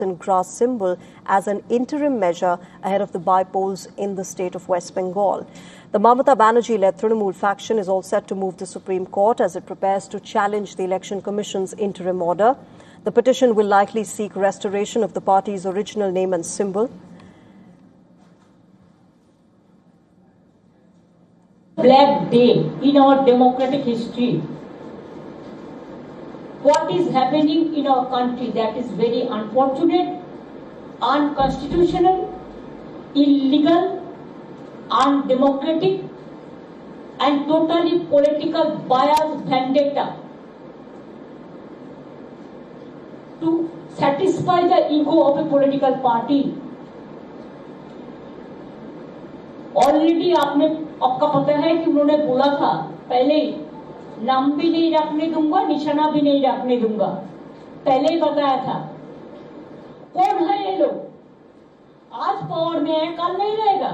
and grass symbol as an interim measure ahead of the by-polls in the state of West Bengal. The Mamata Banerjee-led Trinamool faction is all set to move to Supreme Court as it prepares to challenge the Election Commission's interim order. The petition will likely seek restoration of the party's original name and symbol. Black day in our democratic history. What is happening in our country, that is very unfortunate, unconstitutional, illegal, undemocratic, and totally political bias vendetta to satisfy the ego of a political party. Already आपका पता है कि उन्होंने बोला था पहले ही, नाम भी नहीं रखने दूंगा, निशाना भी नहीं रखने दूंगा, पहले ही बताया था। कौन है ये लोग? आज पावर में है, कल नहीं रहेगा।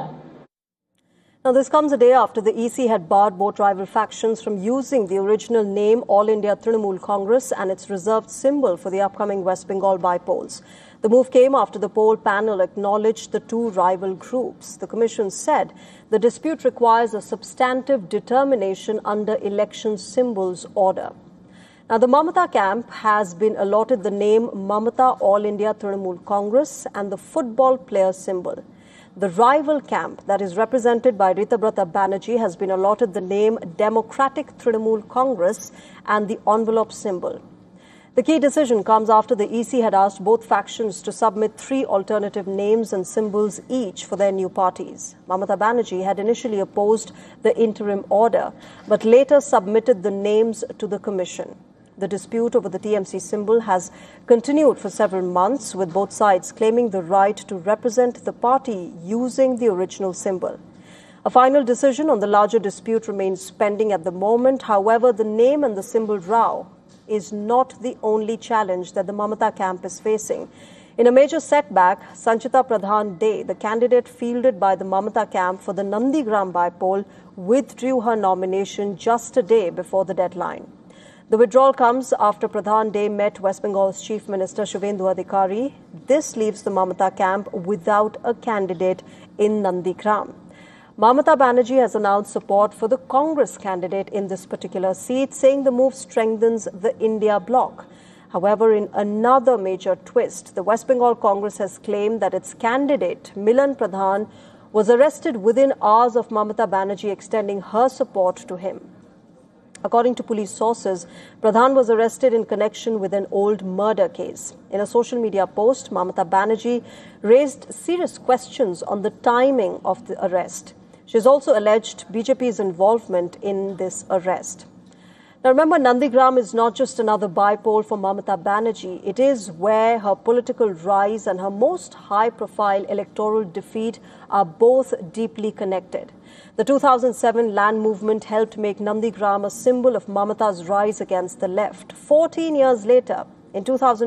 Now, this comes a day after the EC had barred both rival factions from using the original name All India Trinamool Congress and its reserved symbol for the upcoming West Bengal by-polls. The move came after the poll panel acknowledged the two rival groups. The Commission said the dispute requires a substantive determination under election symbols order. Now, the Mamata camp has been allotted the name Mamata All India Trinamool Congress and the football player symbol. The rival camp, that is represented by Ritabrata Banerjee, has been allotted the name Democratic Trinamool Congress and the envelope symbol. The key decision comes after the EC had asked both factions to submit 3 alternative names and symbols each for their new parties. Mamata Banerjee had initially opposed the interim order, but later submitted the names to the Commission. The dispute over the TMC symbol has continued for several months, with both sides claiming the right to represent the party using the original symbol. A final decision on the larger dispute remains pending at the moment. However, the name and the symbol row is not the only challenge that the Mamata camp is facing. In a major setback, Sanchita Pradhan De, the candidate fielded by the Mamata camp for the Nandigram by-poll, withdrew her nomination just a day before the deadline. The withdrawal comes after Pradhan De met West Bengal's Chief Minister Suvendu Adhikari. This leaves the Mamata camp without a candidate in Nandigram. Mamata Banerjee has announced support for the Congress candidate in this particular seat, saying the move strengthens the India bloc. However, in another major twist, the West Bengal Congress has claimed that its candidate, Milan Pradhan, was arrested within hours of Mamata Banerjee extending her support to him. According to police sources, Pradhan was arrested in connection with an old murder case. In a social media post, Mamata Banerjee raised serious questions on the timing of the arrest. She has also alleged BJP's involvement in this arrest. Now remember, Nandigram is not just another by-poll for Mamata Banerjee. It is where her political rise and her most high-profile electoral defeat are both deeply connected. The 2007 land movement helped make Nandigram a symbol of Mamata's rise against the left. 14 years later, in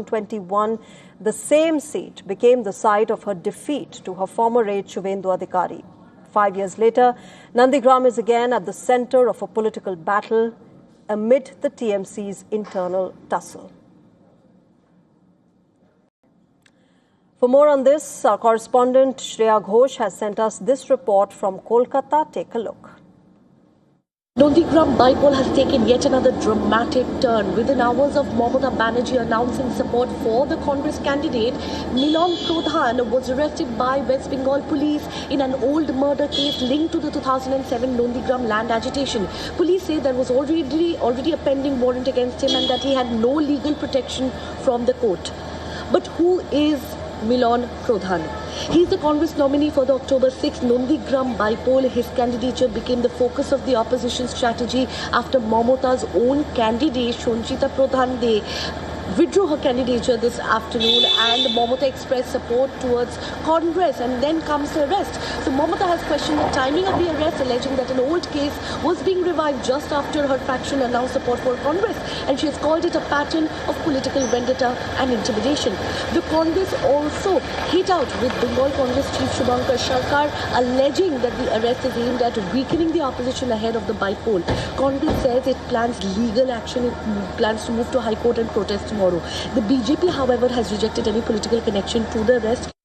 2021, the same seat became the site of her defeat to her former aide Suvendu Adhikari. 5 years later, Nandigram is again at the center of a political battle amid the TMC's internal tussle. For more on this, our correspondent Shreya Ghosh has sent us this report from Kolkata. Take a look. Nandigram by-poll has taken yet another dramatic turn. Within hours of Mamata Banerjee announcing support for the Congress candidate, Milan Pradhan was arrested by West Bengal police in an old murder case linked to the 2007 Nandigram land agitation. Police say there was already a pending warrant against him and that he had no legal protection from the court. But who is Milan Pradhan? He is the Congress nominee for the October 6 Nandigram by-poll. His candidature became the focus of the opposition strategy after Mamata's own candidate, Sanchita Pradhan De, withdrew her candidature this afternoon, and Mamata expressed support towards Congress, and then comes the arrest. So Mamata has questioned the timing of the arrest, alleging that an old case was being revived just after her faction announced support for Congress, and she has called it a pattern of political vendetta and intimidation. The Congress also hit out with Bengal Congress Chief Shubhankar Sarkar, alleging that the arrest is aimed at weakening the opposition ahead of the by-poll. Congress says it plans legal action, it plans to move to High Court and protest tomorrow. tomorrow. The BJP, however, has rejected any political connection to the arrest.